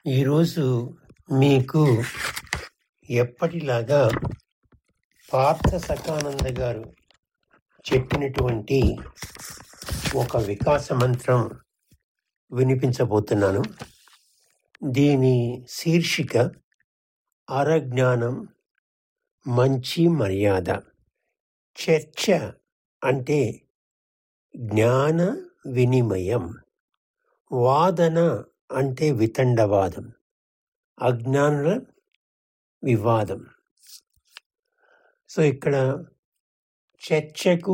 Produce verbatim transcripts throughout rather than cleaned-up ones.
ఈరోజు మీకు ఎప్పటిలాగా పార్థ సఖానంద గారు చెప్పినటువంటి ఒక వికాస మంత్రం వినిపించబోతున్నాను. దీని శీర్షిక అరజ్ఞానం మంచి మర్యాద. చర్చ అంటే జ్ఞాన వినిమయం, వాదన అంటే వితండవాదం, అజ్ఞానుల వివాదం. సో ఇక్కడ చర్చకు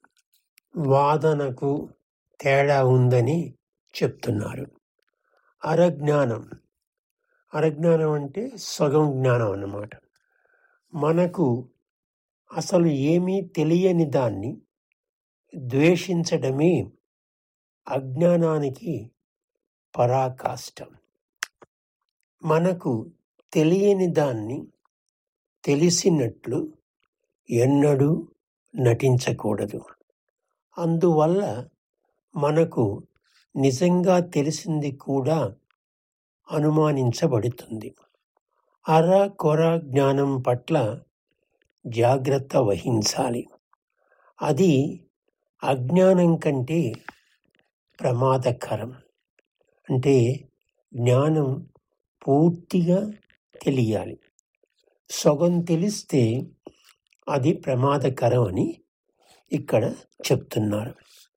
వాదనకు తేడా ఉందని చెప్తున్నారు. అరజ్ఞానం అరజ్ఞానం అంటే సగం జ్ఞానం అన్నమాట. మనకు అసలు ఏమీ తెలియని దాన్ని ద్వేషించడమే అజ్ఞానానికి పరాకాష్ఠం. మనకు తెలియని దాన్ని తెలిసినట్లు ఎన్నడూ నటించకూడదు. అందువల్ల మనకు నిజంగా తెలిసింది కూడా అనుమానించబడుతుంది. అర కొర జ్ఞానం పట్ల జాగ్రత్త వహించాలి. అది అజ్ఞానం కంటే ప్రమాదకరం. అంటే జ్ఞానం పూర్తిగా తెలియాలి. సగం తెలిస్తే అది ప్రమాదకరం అని ఇక్కడ చెప్తున్నారు.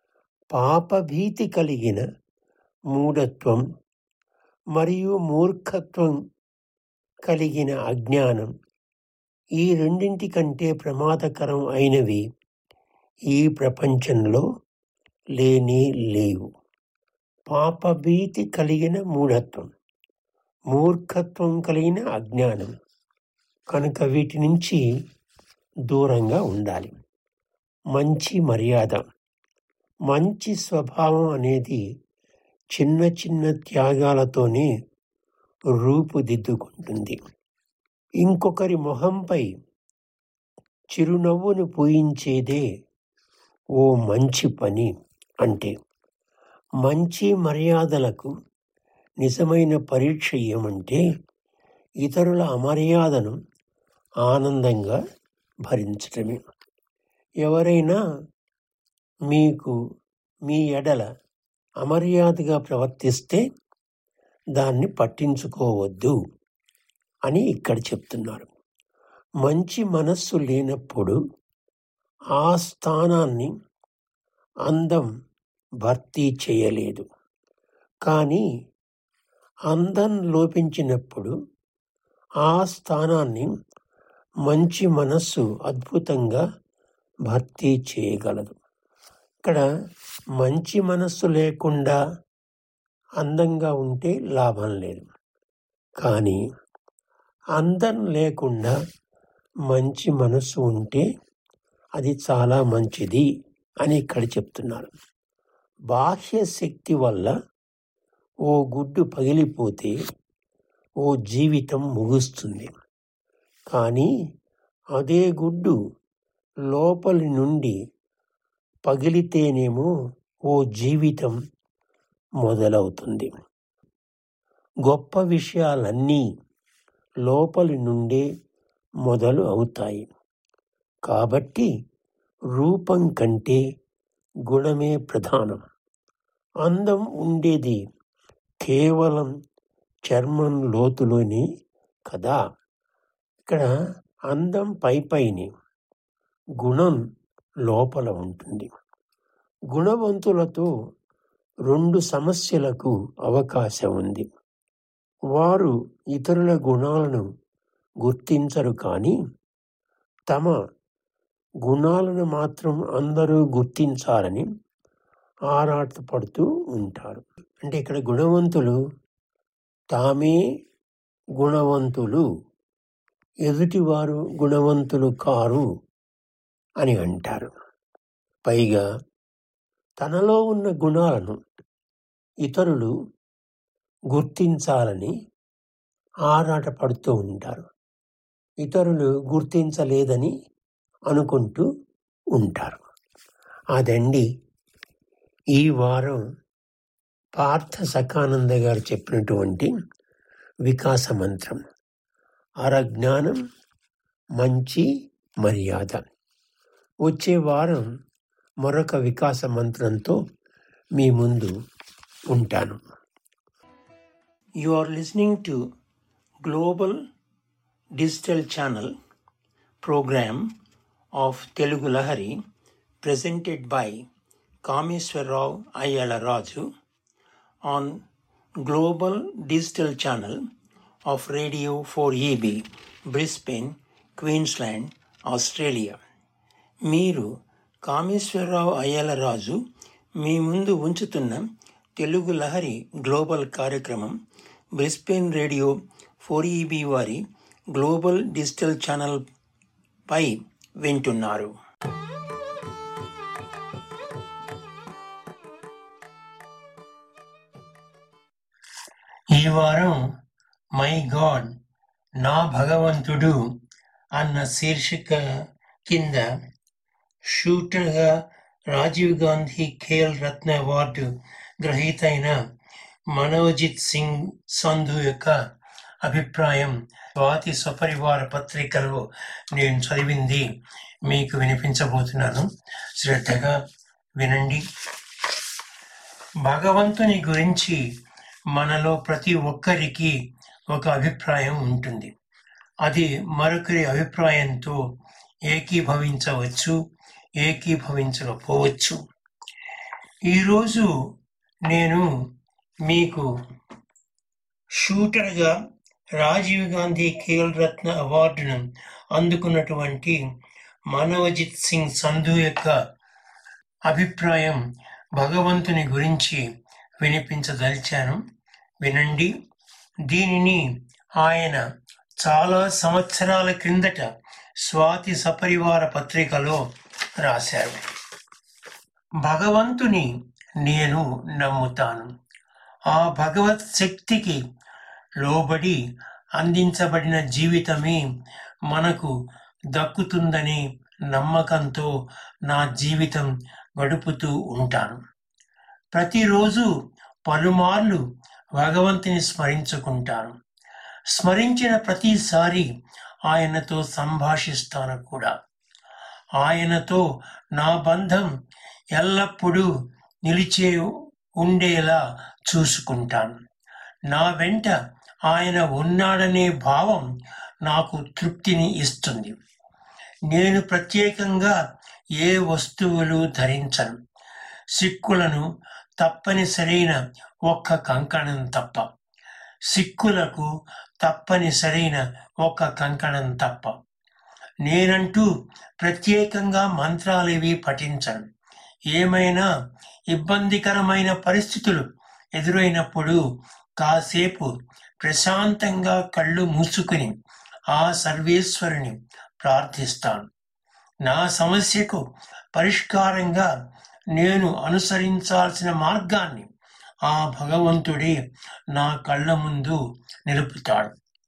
పాపభీతి కలిగిన మూఢత్వం మరియు మూర్ఖత్వం కలిగిన అజ్ఞానం, ఈ రెండింటి కంటే ప్రమాదకరం అయినవి ఈ ప్రపంచంలో లేనే లేవు. పాపభీతి కలిగిన మూఢత్వం, మూర్ఖత్వం కలిగిన అజ్ఞానం. కనుక వీటి నుంచి దూరంగా ఉండాలి. మంచి మర్యాద, మంచి స్వభావం అనేది చిన్న చిన్న త్యాగాలతోనే రూపుదిద్దుకుంటుంది. ఇంకొకరి మొహంపై చిరునవ్వును పూయించేదే ఓ మంచి పని. అంటే మంచి మర్యాదలకు నిజమైన పరీక్ష ఏమంటే ఇతరుల అమర్యాదను ఆనందంగా భరించటమే. ఎవరైనా మీకు మీ ఎడల అమర్యాదగా ప్రవర్తిస్తే దాన్ని పట్టించుకోవద్దు అని ఇక్కడ చెప్తున్నారు. మంచి మనస్సు లేనప్పుడు ఆ స్థానాన్ని అందం భర్తీ చేయలేదు. కానీ అందం లోపించినప్పుడు ఆ స్థానాన్ని మంచి మనస్సు అద్భుతంగా భర్తీ చేయగలదు. ఇక్కడ మంచి మనస్సు లేకుండా అందంగా ఉంటే లాభం లేదు. కానీ అందం లేకుండా మంచి మనస్సు ఉంటే అది చాలా మంచిది అని ఇక్కడ చెప్తున్నారు. బాహ్య శక్తి వల్ల ఓ గుడ్డు పగిలిపోతే ఓ జీవితం ముగుస్తుంది. కానీ అదే గుడ్డు లోపలి నుండి పగిలితేనేమో ఓ జీవితం మొదలవుతుంది. గొప్ప విషయాలన్నీ లోపలి నుండే మొదలు అవుతాయి. కాబట్టి రూపం కంటే గుణమే ప్రధానం. అందం ఉండేది కేవలం చర్మం లోతులోనే కదా. ఇక్కడ అందం పై పైని, గుణం లోపల ఉంటుంది. గుణవంతులతో రెండు సమస్యలకు అవకాశం ఉంది. వారు ఇతరుల గుణాలను గుర్తించరు, కానీ తమ గుణాలను మాత్రం అందరూ గుర్తించాలని ఆరాటపడుతూ ఉంటారు. అంటే ఇక్కడ గుణవంతులు తామే గుణవంతులు, ఎదుటివారు గుణవంతులు కారు అని అంటారు. పైగా తనలో ఉన్న గుణాలను ఇతరులు గుర్తించాలని ఆరాటపడుతూ ఉంటారు. ఇతరులు గుర్తించలేదని అనుకుంటూ ఉంటారు. అదండి ఈ వారం పార్థ సఖానంద గారు చెప్పినటువంటి వికాస మంత్రం. అరజ్ఞానం మంచి మర్యాద. వచ్చే వారం మరొక వికాస మంత్రంతో మీ ముందు ఉంటాను. You are listening to global digital channel programme of Telugu Lahari presented by Kameswarrao Ayyala Raju on Global Digital Channel of Radio four E B, Brisbane, Queensland, Australia. మీరు కామేశ్వరరావు అయ్యల రాజు మీ ముందు ఉంచుతున్న తెలుగు లహరి గ్లోబల్ కార్యక్రమం బ్రిస్బేన్ రేడియో ఫోర్ ఈ బి వారి global digital channel పై వింటున్నారు. ఈ వారం my God నా భగవంతుడు అన్న శీర్షిక కింద షూటర్గా రాజీవ్ గాంధీ ఖేల్ రత్న అవార్డు గ్రహీత అయిన మనోజిత్ సింగ్ సంధు యొక్క అభిప్రాయం స్వాతి సపరివార పత్రికలో నేను చదివింది మీకు వినిపించబోతున్నాను. శ్రద్ధగా వినండి. భగవంతుని గురించి మనలో ప్రతి ఒక్కరికి ఒక అభిప్రాయం ఉంటుంది. అది మరొకరి అభిప్రాయంతో ఏకీభవించవచ్చు, ఏకీభవించకపోవచ్చు. ఈరోజు నేను మీకు షూటర్గా రాజీవ్ గాంధీ ఖేల్ రత్న అవార్డును అందుకున్నటువంటి మనోజిత్ సింగ్ సంధు యొక్క అభిప్రాయం భగవంతుని గురించి వినిపించదలిచాను. వినండి. దీనిని ఆయన చాలా సంవత్సరాల క్రిందట స్వాతి సపరివార పత్రికలో రాశారు. భగవంతుని నేను నమ్ముతాను. ఆ భగవత్ శక్తికి లోబడి అందించబడిన జీవితమే మనకు దక్కుతుందనే నమ్మకంతో నా జీవితం గడుపుతూ ఉంటాను. ప్రతిరోజు పలుమార్లు భగవంతుని స్మరించుకుంటాను. స్మరించిన ప్రతిసారి ఆయనతో సంభాషిస్తాను కూడా. ఆయనతో నా బంధం ఎల్లప్పుడూ నిలిచే ఉండేలా చూసుకుంటాను. నా వెంట ఆయన ఉన్నాడనే భావం నాకు తృప్తిని ఇస్తుంది. నేను ప్రత్యేకంగా ఏ వస్తువులు ధరించను. సిక్కులను తప్పనిసరైన ఒక్క కంకణం తప్ప. సిక్కులకు తప్పనిసరైన ఒక్క కంకణం తప్ప. నేనంటూ ప్రత్యేకంగా మంత్రాలేవి పఠించను. ఏమైనా ఇబ్బందికరమైన పరిస్థితులు ఎదురైనప్పుడు కాసేపు ప్రశాంతంగా కళ్ళు మూసుకుని ఆ సర్వేశ్వరుని ప్రార్థిస్తాను. నా సమస్యకు పరిష్కారంగా నేను అనుసరించాల్సిన మార్గాన్ని ఆ భగవంతుడే నా కళ్ళ ముందు నిలుపుతాడు.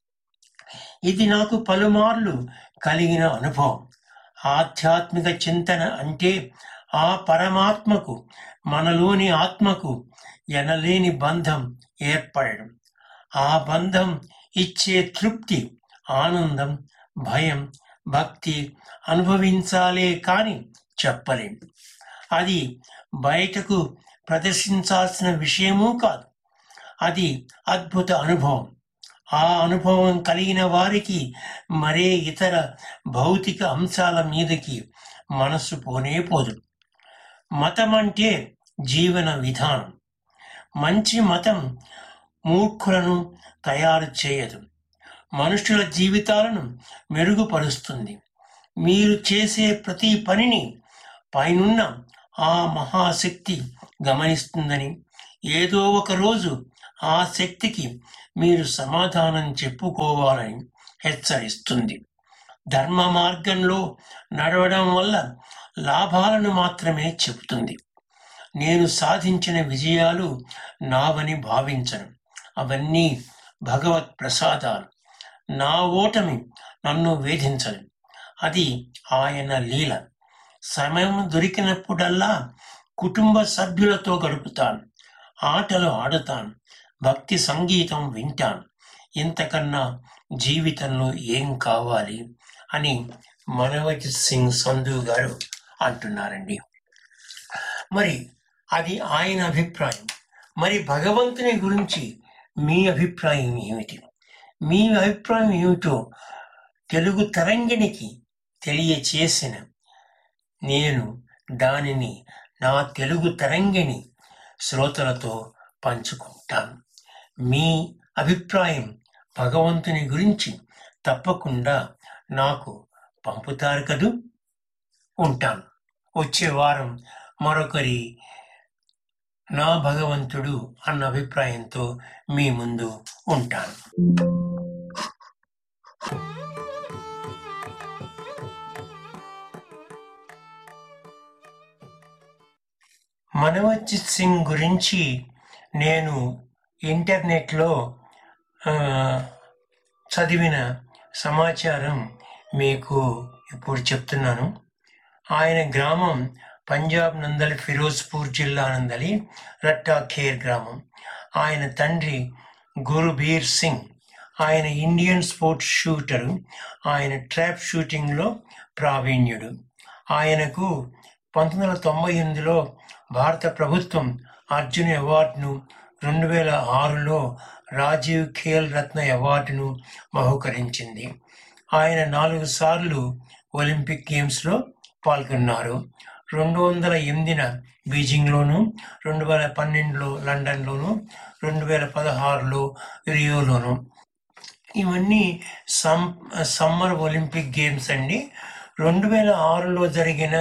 ఇది నాకు పలుమార్లు కలిగిన అనుభవం. ఆధ్యాత్మిక చింతన అంటే ఆ పరమాత్మకు మనలోని ఆత్మకు ఎనలేని బంధం ఏర్పడడం. ఆ బంధం ఇచ్చే తృప్తి, ఆనందం, భయం, భక్తి అనుభవించాలే కాని చెప్పలేం. అది బయటకు ప్రదర్శించాల్సిన విషయమూ కాదు. అది అద్భుత అనుభవం. ఆ అనుభవం కలిగిన వారికి మరే ఇతర భౌతిక అంశాల మీదకి మనస్సు పోనే పోదు. మతం అంటే జీవన విధానం. మంచి మతం మూర్ఖులను తయారు చేయదు, మనుషుల జీవితాలను మెరుగుపరుస్తుంది. మీరు చేసే ప్రతి పనిని పైనున్న ఆ మహాశక్తి గమనిస్తుందని, ఏదో ఒక రోజు ఆ శక్తికి మీరు సమాధానం చెప్పుకోవాలని హెచ్చరిస్తుంది. ధర్మ మార్గంలో నడవడం వల్ల లాభాలను మాత్రమే చెబుతుంది. నేను సాధించిన విజయాలు నావని భావించను. అవన్నీ భగవత్ ప్రసాదాలు. నా ఓటమి నన్ను వేధించదు. అది ఆయన లీల. సమయం దొరికినప్పుడల్లా కుటుంబ సభ్యులతో గడుపుతాను. ఆటలు ఆడుతాను. భక్తి సంగీతం వింటాను. ఇంతకన్నా జీవితంలో ఏం కావాలి అని మనవజిత్ సింగ్ సంధు గారు అంటున్నారండి. మరి అది ఆయన అభిప్రాయం. మరి భగవంతుని గురించి మీ అభిప్రాయం ఏమిటి? మీ అభిప్రాయం ఏమిటో తెలుగు తరంగిణికి తెలియచేసిన నేను దానిని నా తెలుగు తరంగిణి శ్రోతలతో పంచుకుంటాను. మీ అభిప్రాయం భగవంతుని గురించి తప్పకుండా నాకు పంపుతారు కదూ. ఉంటాను. వచ్చే వారం మరొకరి నా భగవంతుడు అన్న అభిప్రాయంతో మీ ముందు ఉంటాను. మనవజిత్ సింగ్ గురించి నేను ఇంటర్నెట్లో చదివిన సమాచారం మీకు ఇప్పుడు చెప్తున్నాను. ఆయన గ్రామం పంజాబ్ నందలి ఫిరోజ్పూర్ జిల్లా నందలి రట్టా ఖేర్ గ్రామం. ఆయన తండ్రి గురుబీర్ సింగ్. ఆయన ఇండియన్ స్పోర్ట్స్ షూటరు. ఆయన ట్రాప్ షూటింగ్లో ప్రావీణ్యుడు. ఆయనకు పంతొమ్మిది వందల తొంభై ఎనిమిదిలో భారత ప్రభుత్వం అర్జున్ అవార్డును, రెండు వేల ఆరులో రాజీవ్ ఖేల్ రత్న అవార్డును బహుకరించింది. ఆయన నాలుగు సార్లు ఒలింపిక్ గేమ్స్లో పాల్గొన్నారు. రెండు వందల ఎనిమిదిన బీజింగ్లోను, రెండు వేల పన్నెండులో లండన్లోను, రెండు వేల పదహారులో రియోలోను. ఇవన్నీ సమ్ సమ్మర్ ఒలింపిక్ గేమ్స్ అండి. రెండు వేల ఆరులో జరిగిన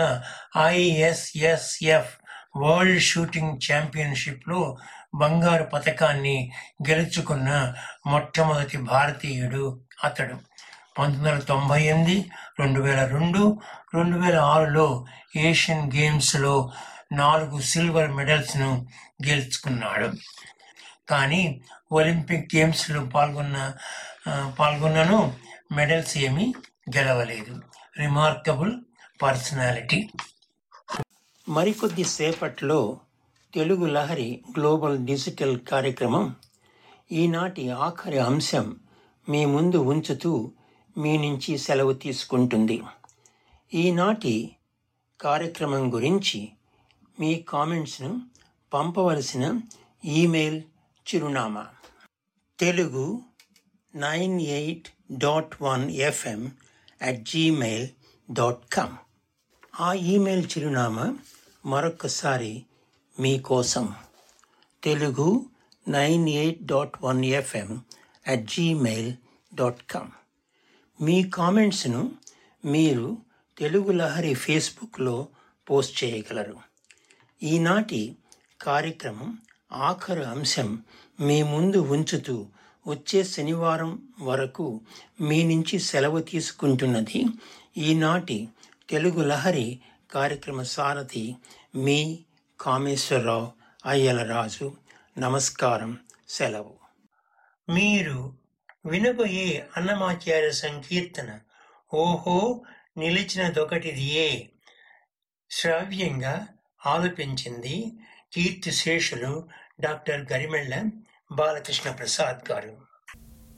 ఐఎస్ఎస్ఎఫ్ వరల్డ్ షూటింగ్ ఛాంపియన్షిప్లో బంగారు పతకాన్ని గెలుచుకున్న మొట్టమొదటి భారతీయుడు అతడు. పంతొమ్మిది వందల తొంభై ఎనిమిది, రెండు వేల రెండు, రెండు వేల ఆరులో ఏషియన్ గేమ్స్లో నాలుగు సిల్వర్ మెడల్స్ను గెలుచుకున్నాడు. కానీ ఒలింపిక్ గేమ్స్లో పాల్గొన్న పాల్గొన్నను మెడల్స్ ఏమీ గెలవలేదు. Remarkable personality. మరికొద్ది సేపట్లో తెలుగు లహరి గ్లోబల్ డిజిటల్ కార్యక్రమం ఈనాటి ఆఖరి అంశం మీ ముందు ఉంచుతూ మీ నుంచి సెలవు తీసుకుంటుంది. ఈనాటి కార్యక్రమం గురించి మీ కామెంట్స్ను పంపవలసిన ఈమెయిల్ చిరునామా Telugu nine eight dot one FM at Gmail dot com. ఆ ఈమెయిల్ చిరునామా మరొకసారి మీకోసం Telugu nine eight dot one FM at Gmail dot com. మీ కామెంట్స్ను మీరు తెలుగు లహరి ఫేస్బుక్లో పోస్ట్ చేయగలరు. ఈనాటి కార్యక్రమం ఆఖరు అంశం మీ ముందు ఉంచుతూ వచ్చే శనివారం వరకు మీ నుంచి సెలవు తీసుకుంటున్నది ఈనాటి తెలుగు లహరి కార్యక్రమ సారథి మీ కామేశ్వరరావు అయ్యలరాజు. నమస్కారం. సెలవు. మీరు వినబోయే అన్నమాచార్య సంకీర్తన ఓహో నిలిచినదొకటిదియే శ్రావ్యంగా ఆలపించింది కీర్తిశేషులు డాక్టర్ గరిమెళ్ళ బాలకృష్ణ ప్రసాద్ గారు.